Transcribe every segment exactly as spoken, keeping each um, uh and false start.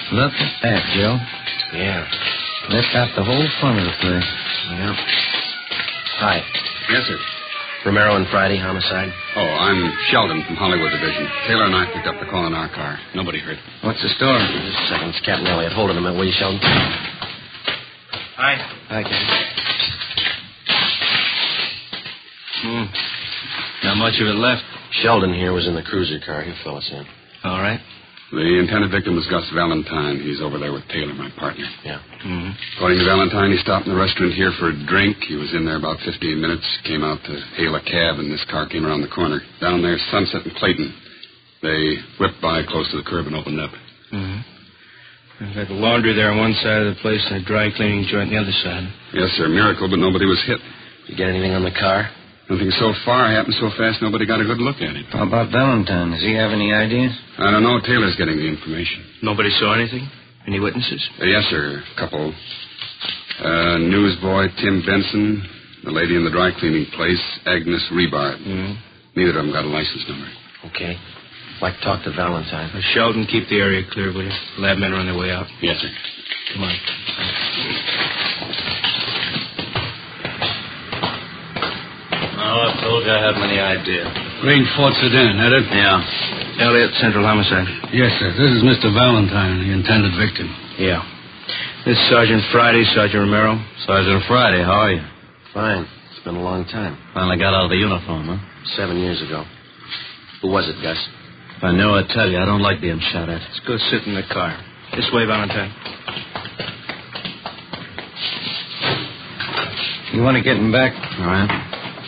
Look at that, Joe. Yeah. That got the whole fun of the place. Yeah. Hi. Yes, sir. Romero and Friday, homicide. Oh, I'm Sheldon from Hollywood Division. Taylor and I picked up the call in our car. Nobody hurt. What's the story? Just a second. It's Captain Elliott. Hold it a minute, will you, Sheldon? Hi. Hi, Captain. Hmm. Not much of it left. Sheldon here was in the cruiser car. He'll fill us in. All right. The intended victim was Gus Valentine. He's over there with Taylor, my partner. Yeah. Mm-hmm. According to Valentine, he stopped in the restaurant here for a drink. He was in there about fifteen minutes, came out to hail a cab, and this car came around the corner. Down there, Sunset and Clayton. They whipped by close to the curb and opened up. Mm-hmm. There's like a laundry there on one side of the place and a dry cleaning joint on the other side. Yes, sir, miracle, but nobody was hit. You get anything on the car? Nothing so far happened so fast nobody got a good look at it. How about Valentine? Does he have any ideas? I don't know. Taylor's getting the information. Nobody saw anything? Any witnesses? Uh, yes, sir. A couple. Uh, newsboy Tim Benson. The lady in the dry cleaning place, Agnes Rebard. Mm-hmm. Neither of them got a license number. Okay. I'd like to talk to Valentine. Uh, Sheldon, keep the area clear, will you? Lab men are on their way out. Yes, sir. Come on. Oh, I told you I had many ideas. Green Ford sedan, that it? Yeah. Elliott, Central Homicide. Yes, sir. This is Mister Valentine, the intended victim. Yeah. This is Sergeant Friday, Sergeant Romero. Sergeant Friday, how are you? Fine. It's been a long time. Finally got out of the uniform, huh? Seven years ago. Who was it, Gus? If I knew, I'd tell you. I don't like being shot at. Let's go sit in the car. This way, Valentine. You want to get him back? All right.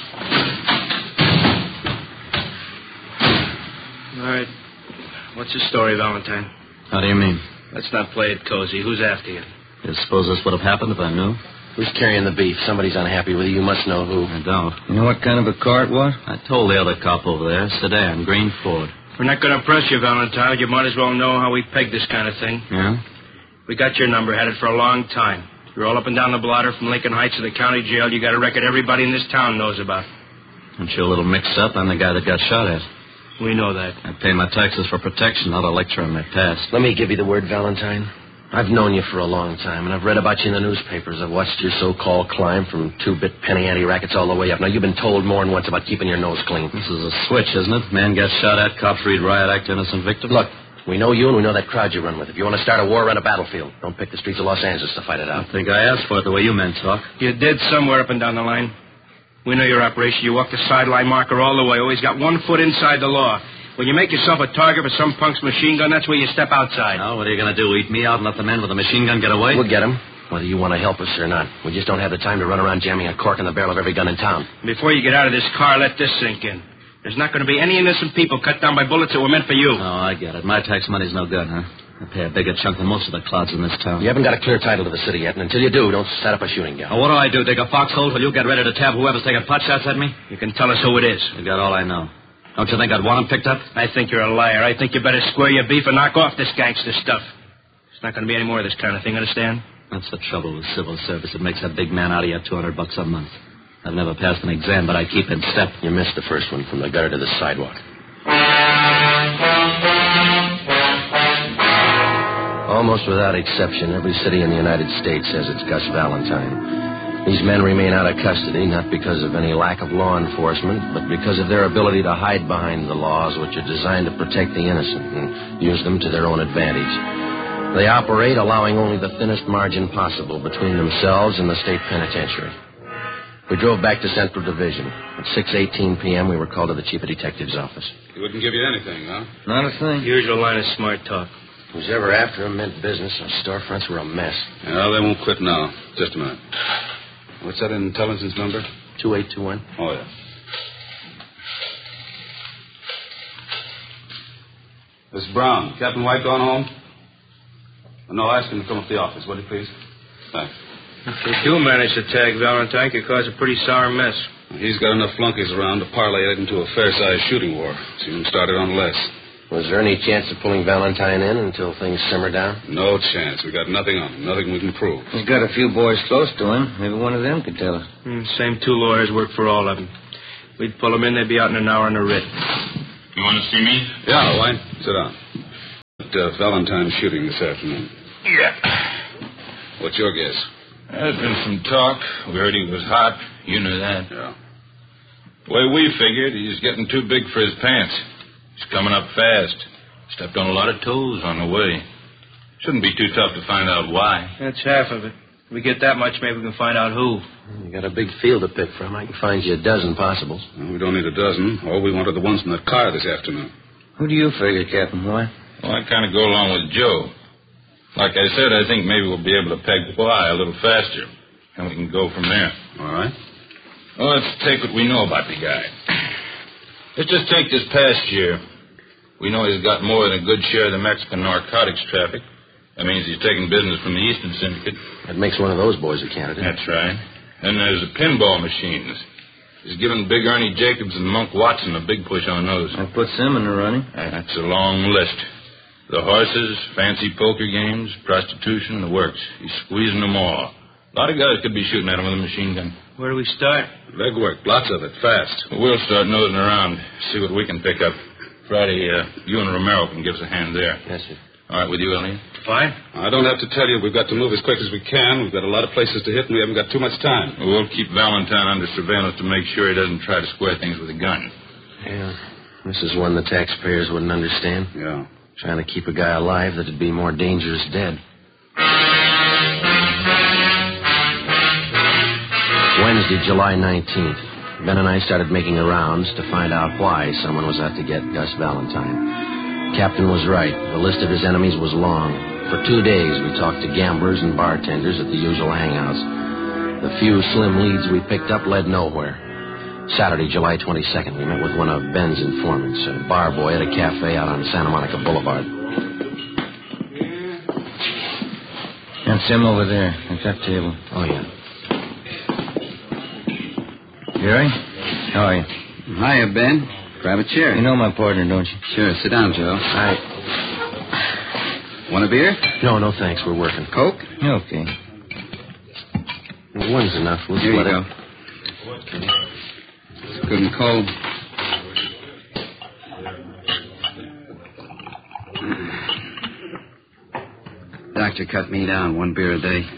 All right. What's the story, Valentine? How do you mean? Let's not play it cozy. Who's after you? You suppose this would have happened if I knew? Who's carrying the beef? Somebody's unhappy with you. You must know who. I don't. You know what kind of a car it was? I told the other cop over there. Sedan, green Ford. We're not going to press you, Valentine. You might as well know how we peg this kind of thing. Yeah? We got your number. Had it for a long time. You're all up and down the blotter from Lincoln Heights to the county jail. You got a record everybody in this town knows about. Aren't you a little mixed up? I'm the guy that got shot at. We know that. I pay my taxes for protection, not a lecture on my past. Let me give you the word, Valentine. I've known you for a long time, and I've read about you in the newspapers. I've watched your so-called climb from two-bit penny ante rackets all the way up. Now, you've been told more than once about keeping your nose clean. This is a switch, isn't it? Man gets shot at, cops read riot act, innocent victim. Look, we know you and we know that crowd you run with. If you want to start a war, run a battlefield. Don't pick the streets of Los Angeles to fight it out. I think I asked for it the way you men talk. You did somewhere up and down the line. We know your operation. You walk the sideline marker all the way. Always got one foot inside the law. When you make yourself a target for some punk's machine gun, that's where you step outside. Now, what are you going to do, eat me out and let the men with the machine gun get away? We'll get him, whether you want to help us or not. We just don't have the time to run around jamming a cork in the barrel of every gun in town. Before you get out of this car, let this sink in. There's not going to be any innocent people cut down by bullets that were meant for you. Oh, I get it. My tax money's no good, huh? I pay a bigger chunk than most of the clouds in this town. You haven't got a clear title to the city yet, and until you do, don't set up a shooting gallery. Now, what do I do? Dig a foxhole till you get ready to tab whoever's taking pot shots at me? You can tell us who it is. You got all I know. Don't you think I'd want him picked up? I think you're a liar. I think you better square your beef and knock off this gangster stuff. There's not going to be any more of this kind of thing, understand? That's the trouble with civil service. It makes a big man out of you two hundred bucks a month. I've never passed an exam, but I keep in step. You missed the first one, from the gutter to the sidewalk. Almost without exception, every city in the United States has its Gus Valentine. These men remain out of custody, not because of any lack of law enforcement, but because of their ability to hide behind the laws which are designed to protect the innocent and use them to their own advantage. They operate allowing only the thinnest margin possible between themselves and the state penitentiary. We drove back to Central Division. At six eighteen p.m., we were called to the chief of detective's office. He wouldn't give you anything, huh? Not a thing. Usual line of smart talk. Who's ever after him meant business. Our storefronts were a mess. Well, they won't quit now. Just a minute. What's that intelligence number? two eight two one. Oh, yeah. Miss Brown, Captain White gone home? No, ask him to come up to the office, would you, please? Thanks. If you do manage to tag Valentine, it could cause a pretty sour mess. He's got enough flunkies around to parlay it into a fair-sized shooting war. See him started on less. Was there any chance of pulling Valentine in until things simmer down? No chance. We got nothing on him. Nothing we can prove. He's got a few boys close to him. Maybe one of them could tell us. Mm, same two lawyers work for all of them. We'd pull them in, they'd be out in an hour in a writ. You want to see me? Yeah, White. Sit down. Uh, Valentine's shooting this afternoon. Yeah. What's your guess? There's been some talk. We heard he was hot. You knew that. Yeah. The way we figured, he's getting too big for his pants. He's coming up fast. Stepped on a lot of toes on the way. Shouldn't be too tough to find out why. That's half of it. If we get that much, maybe we can find out who. You got a big field to pick from. I can find you a dozen possibles. Well, we don't need a dozen. All we want are the ones from that car this afternoon. Who do you figure, Captain White? Well, I kind of go along with Joe. Like I said, I think maybe we'll be able to peg Y a little faster. And we can go from there. All right. Well, let's take what we know about the guy. Let's just take this past year. We know he's got more than a good share of the Mexican narcotics traffic. That means he's taking business from the Eastern Syndicate. That makes one of those boys a candidate. That's right. And there's the pinball machines. He's given Big Ernie Jacobs and Monk Watson a big push on those. That puts them in the running. That's a long list. The horses, fancy poker games, prostitution, the works. He's squeezing them all. A lot of guys could be shooting at him with a machine gun. Where do we start? Legwork, lots of it, fast. We'll start nosing around, see what we can pick up. Friday, uh, you and Romero can give us a hand there. Yes, sir. All right, with you, Elliot? Fine. I don't have to tell you we've got to move as quick as we can. We've got a lot of places to hit, and we haven't got too much time. Well, we'll keep Valentine under surveillance to make sure he doesn't try to square things with a gun. Yeah. This is one the taxpayers wouldn't understand. Yeah. Trying to keep a guy alive that'd be more dangerous dead. Wednesday, July nineteenth. Ben and I started making the rounds to find out why someone was out to get Gus Valentine. Captain was right. The list of his enemies was long. For two days, we talked to gamblers and bartenders at the usual hangouts. The few slim leads we picked up led nowhere. Saturday, July twenty-second, we met with one of Ben's informants, a bar boy at a cafe out on Santa Monica Boulevard. That's him over there at that table. Oh, yeah. Jerry? How are you? Hiya, Ben. Grab a chair. You know my partner, don't you? Sure. Sit down, Joe. Hi. Want a beer? No, no, thanks. We're working. Coke? Okay. Well, one's enough. We'll Here you split go. it. It's good and cold. Doctor cut me down one beer a day.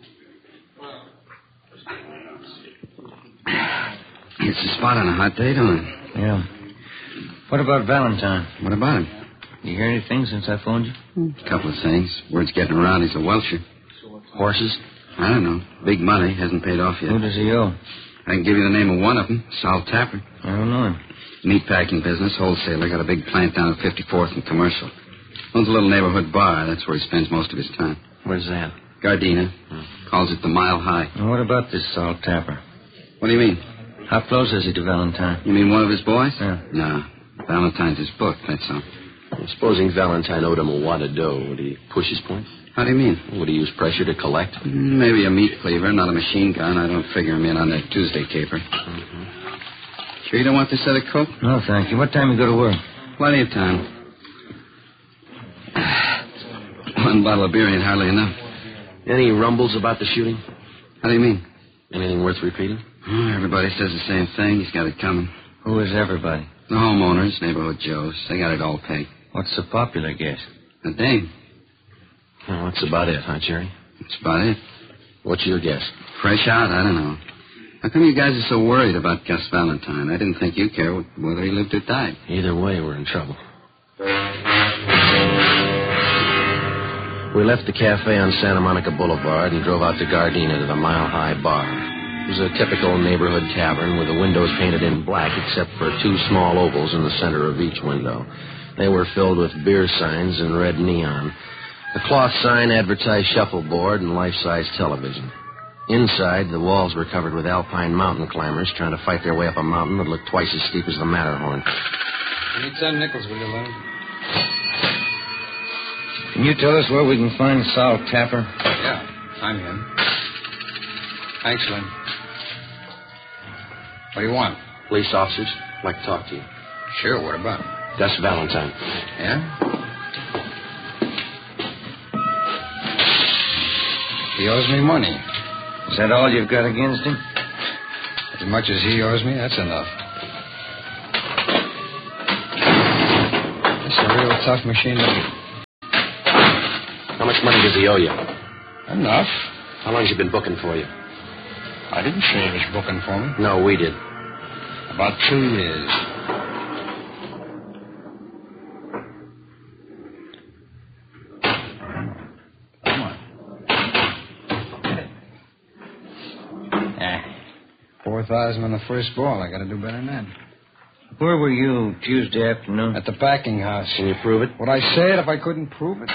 It's a spot on a hot day, don't it? Yeah. What about Valentine? What about him? You hear anything since I phoned you? A couple of things. Word's getting around he's a welcher. Horses? I don't know. Big money. Hasn't paid off yet. Who does he owe? I can give you the name of one of them. Sal Tapper. I don't know him. Meatpacking business, wholesaler. Got a big plant down at fifty-fourth and Commercial. Owns a little neighborhood bar. That's where he spends most of his time. Where's that? Gardena. Hmm. Calls it the Mile High. And what about this Salt Tapper? What do you mean? How close is he to Valentine? You mean one of his boys? Yeah. No. Valentine's his book, that's all. Supposing Valentine owed him a wad of dough, would he push his point? How do you mean? Would he use pressure to collect? Mm, Maybe a meat cleaver, not a machine gun. I don't figure him in on that Tuesday caper. Mm-hmm. Sure you don't want this other Coke? No, thank you. What time you go to work? Plenty of time. One bottle of beer ain't hardly enough. Any rumbles about the shooting? How do you mean? Anything worth repeating? Oh, everybody says the same thing. He's got it coming. Who is everybody? The homeowners, neighborhood Joes. They got it all pegged. What's the popular guess? A dame. Well, that's about it, huh, Jerry? That's about it. What's your guess? Fresh out? I don't know. How come you guys are so worried about Gus Valentine? I didn't think you cared whether he lived or died. Either way, we're in trouble. We left the cafe on Santa Monica Boulevard and drove out to Gardena to the Mile High Bar. It was a typical neighborhood tavern with the windows painted in black except for two small ovals in the center of each window. They were filled with beer signs in red neon. The cloth sign advertised shuffleboard and life-size television. Inside, the walls were covered with alpine mountain climbers trying to fight their way up a mountain that looked twice as steep as the Matterhorn. I need ten nickels, will you, Leonard? Can you tell us where we can find Sal Tapper? Yeah, I'm him. Thanks, Lynn. What do you want? Police officers, I'd like to talk to you. Sure, what about? Gus Valentine. Yeah? He owes me money. Is that all you've got against him? As much as he owes me, that's enough. It's a real tough machine to much money does he owe you? Enough. How long's he been booking for you? I didn't say he was booking for me. No, we did. About two years. Come on. Ah. Four thousand on the first ball. I got to do better than that. Where were you Tuesday afternoon? At the packing house. Can you prove it? Would I say it if I couldn't prove it?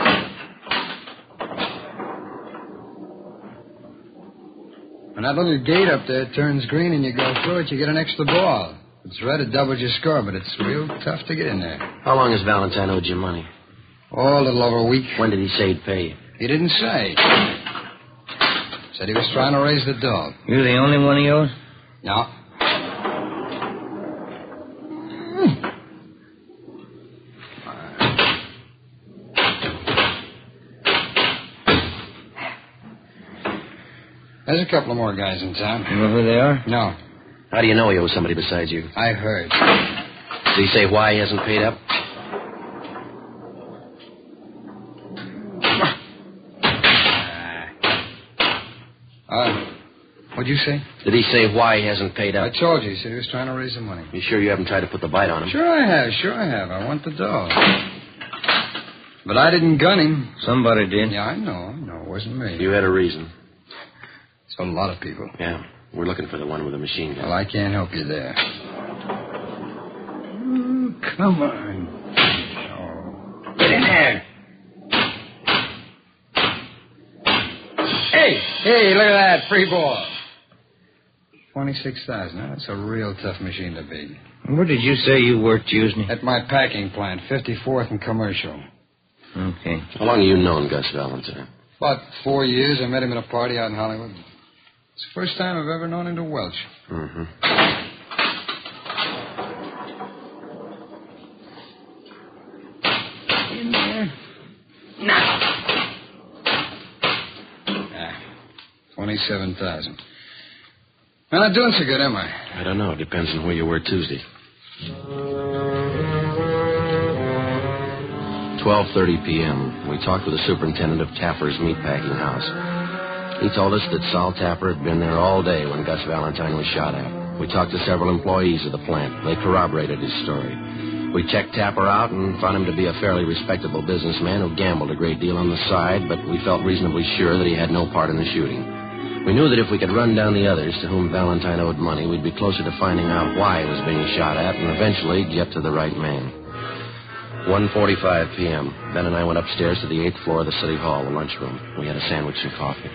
When that little gate up there turns green and you go through it, you get an extra ball. If it's red, it doubles your score, but it's real tough to get in there. How long has Valentine owed you money? Oh, a little over a week. When did he say he'd pay you? He didn't say. Said he was trying to raise the dog. You're the only one he owes? No. There's a couple of more guys in town. You know who they are? No. How do you know he owes somebody besides you? I heard. Did he say why he hasn't paid up? Uh, what'd you say? Did he say why he hasn't paid I up? told you. He said he was trying to raise the money. You sure you haven't tried to put the bite on him? Sure I have. Sure I have. I want the dog. But I didn't gun him. Somebody did. Yeah, I know. I know. It wasn't me. You had a reason. It's a lot of people. Yeah. We're looking for the one with the machine gun. Well, I can't help you there. Oh, come on. Oh. Get in there. Hey, hey, look at that. Free ball. twenty-six thousand. Now, that's a real tough machine to beat. Where did you say you worked Tuesday? At my packing plant, fifty-fourth and Commercial. Okay. How long have you known Gus Valentine? About four years. I met him at a party out in Hollywood. It's the first time I've ever known him to welch. Mm-hmm. In there. Now. Ah, twenty-seven thousand. I'm not doing so good, am I? I don't know. It depends on where you were Tuesday. twelve thirty p.m. We talked with the superintendent of Tapper's meatpacking house. He told us that Sol Tapper had been there all day when Gus Valentine was shot at. We talked to several employees of the plant. They corroborated his story. We checked Tapper out and found him to be a fairly respectable businessman who gambled a great deal on the side, but we felt reasonably sure that he had no part in the shooting. We knew that if we could run down the others to whom Valentine owed money, we'd be closer to finding out why he was being shot at and eventually get to the right man. one forty-five p.m. Ben and I went upstairs to the eighth floor of the city hall, the lunchroom. We had a sandwich and coffee.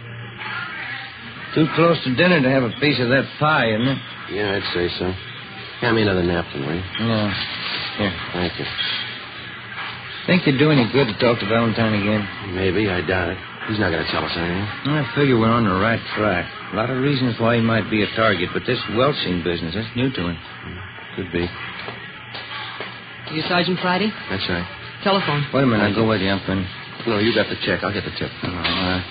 Too close to dinner to have a piece of that pie, isn't it? Yeah, I'd say so. Hand me another napkin, will you? Yeah. Here. Thank you. Think you'd do any good to talk to Valentine again? Maybe. I doubt it. He's not going to tell us anything. I figure we're on the right track. A lot of reasons why he might be a target, but this welching business, that's new to him. Could be. You Sergeant Friday? That's right. Telephone. Wait a minute. I'll go with you. I'm finished. No, you got the check. I'll get the tip. All right.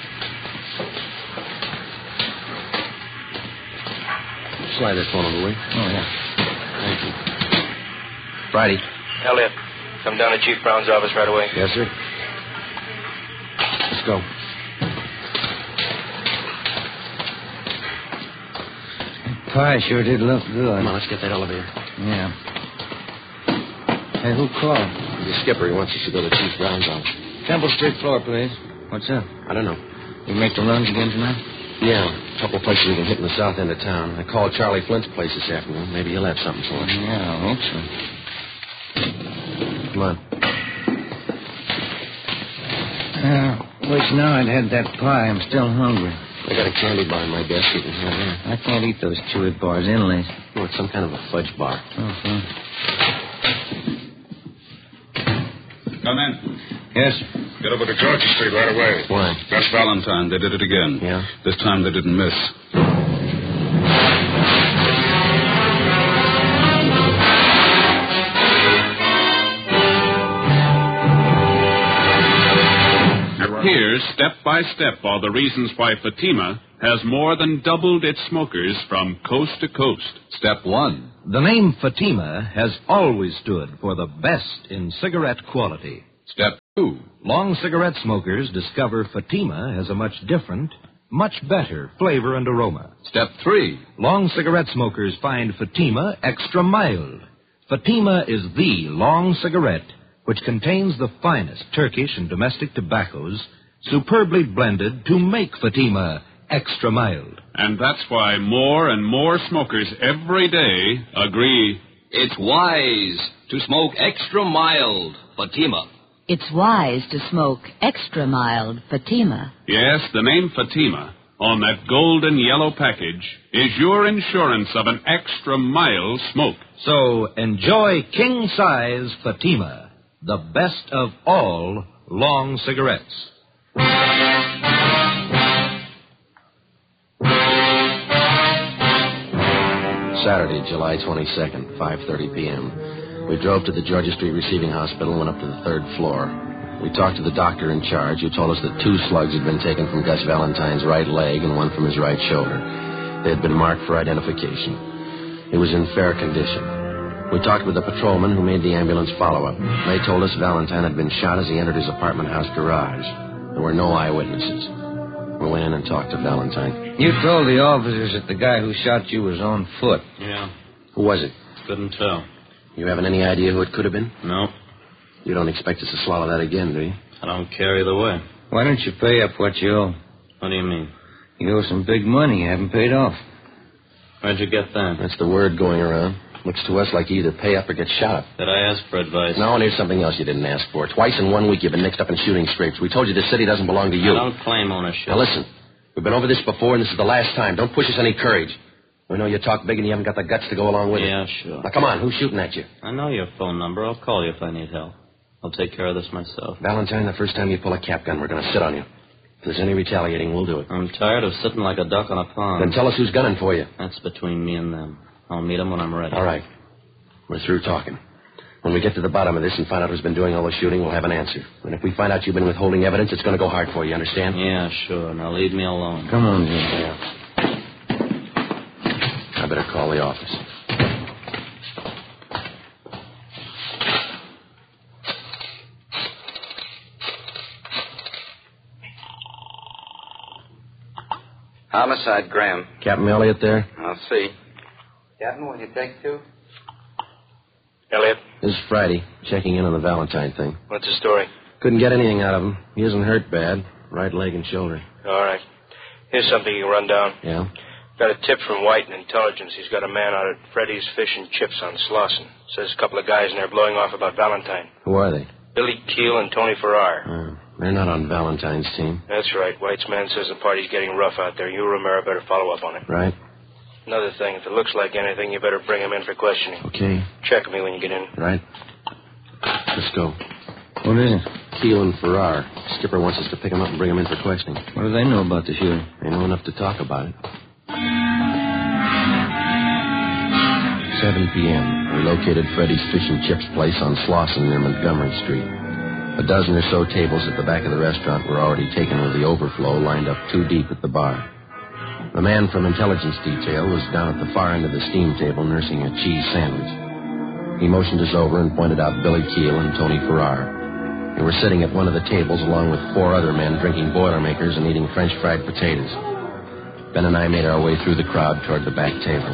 Slide that phone over, will you? Oh, yeah. Thank you. Friday. Elliot, come down to Chief Brown's office right away. Yes, sir. Let's go. Pie sure did look good. Come on, let's get that elevator. Yeah. Hey, who called? The skipper. He wants us to go to Chief Brown's office. Temple Street floor, please. What's up? I don't know. You make the runs again tonight? Yeah, a couple of places we can hit in the south end of town. I called Charlie Flint's place this afternoon. Maybe he'll have something for us. Yeah, I hope so. Come on. Uh, wish now I'd had that pie. I'm still hungry. I got a candy bar in my desk. You can have that. I can't eat those chewy bars inlays. Oh, it's some kind of a fudge bar. Okay. Come in. Yes, sir. Get over to Georgia Street right away. Why? Gus Valentine. They did it again. Yeah? This time they didn't miss. Here, step by step, are the reasons why Fatima has more than doubled its smokers from coast to coast. Step one. The name Fatima has always stood for the best in cigarette quality. Step two. Long cigarette smokers discover Fatima has a much different, much better flavor and aroma. Step three. Long cigarette smokers find Fatima extra mild. Fatima is the long cigarette which contains the finest Turkish and domestic tobaccos superbly blended to make Fatima extra mild. And that's why more and more smokers every day agree it's wise to smoke extra mild Fatima. It's wise to smoke extra mild Fatima. Yes, the name Fatima on that golden yellow package is your insurance of an extra mild smoke. So enjoy king-size Fatima, the best of all long cigarettes. Saturday, July twenty-second, five thirty p.m. We drove to the Georgia Street Receiving Hospital and went up to the third floor. We talked to the doctor in charge, who told us that two slugs had been taken from Gus Valentine's right leg and one from his right shoulder. They had been marked for identification. He was in fair condition. We talked with the patrolman who made the ambulance follow-up. They told us Valentine had been shot as he entered his apartment house garage. There were no eyewitnesses. We went in and talked to Valentine. You told the officers that the guy who shot you was on foot. Yeah. Who was it? Couldn't tell. You haven't any idea who it could have been? No. You don't expect us to swallow that again, do you? I don't care either way. Why don't you pay up what you owe? What do you mean? You owe some big money you haven't paid off. Where'd you get that? That's the word going around. Looks to us like you either pay up or get shot. Did I ask for advice? No, and here's something else you didn't ask for. Twice in one week you've been mixed up in shooting scrapes. We told you this city doesn't belong to you. I don't claim ownership. Now listen, we've been over this before, and this is the last time. Don't push us any courage. We know you talk big and you haven't got the guts to go along with yeah, it. Yeah, sure. Now, come on. Who's shooting at you? I know your phone number. I'll call you if I need help. I'll take care of this myself. Valentine, the first time you pull a cap gun, we're going to sit on you. If there's any retaliating, we'll do it. I'm tired of sitting like a duck on a pond. Then tell us who's gunning for you. That's between me and them. I'll meet them when I'm ready. All right. We're through talking. When we get to the bottom of this and find out who's been doing all the shooting, we'll have an answer. And if we find out you've been withholding evidence, it's going to go hard for you, understand? Yeah, sure. Now leave me alone. Come on, Jim. Yeah. I better call the office. Homicide, Graham. Captain Elliott there? I'll see. Captain, will you take two? Elliot? This is Friday, checking in on the Valentine thing. What's the story? Couldn't get anything out of him. He isn't hurt bad. Right leg and shoulder. All right. Here's something you can run down. Yeah? Got a tip from White in Intelligence. He's got a man out at Freddy's Fish and Chips on Slauson. Says a couple of guys in there blowing off about Valentine. Who are they? Billy Keel and Tony Farrar. Oh, they're not on Valentine's team. That's right. White's man says the party's getting rough out there. You, Romero, better follow up on it. Right. Another thing, if it looks like anything, you better bring him in for questioning. Okay. Check me when you get in. Right. Let's go. What is it? Keel and Farrar. Skipper wants us to pick him up and bring him in for questioning. What do they know about the shooting? They know enough to talk about it. seven p.m. We located Freddy's Fish and Chips place on Slauson near Montgomery Street. A dozen or so tables at the back of the restaurant were already taken with the overflow lined up two deep at the bar. The man from Intelligence Detail was down at the far end of the steam table nursing a cheese sandwich. He motioned us over and pointed out Billy Keel and Tony Farrar. They were sitting at one of the tables along with four other men drinking Boilermakers and eating French fried potatoes. Ben and I made our way through the crowd toward the back tables.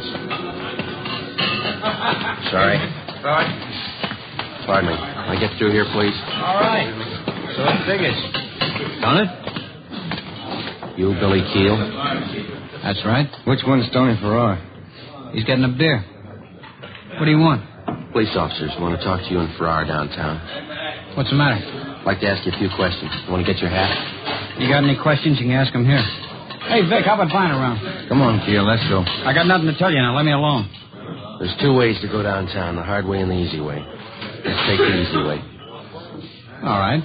Sorry. Sorry? Pardon me. Can I get through here, please? All right. So it figures. Done it? You, Billy Keel? That's right. Which one's Tony Farrar? He's getting a beer. What do you want? Police officers want to talk to you and Farrar downtown. What's the matter? I'd like to ask you a few questions. You want to get your hat? You got any questions, you can ask them here. Hey, Vic, how about flying around? Come on, Keel, let's go. I got nothing to tell you now. Let me alone. There's two ways to go downtown, the hard way and the easy way. Let's take the easy way. All right.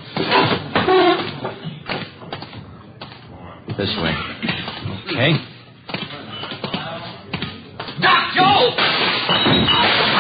This way. Okay. Doc, Joe!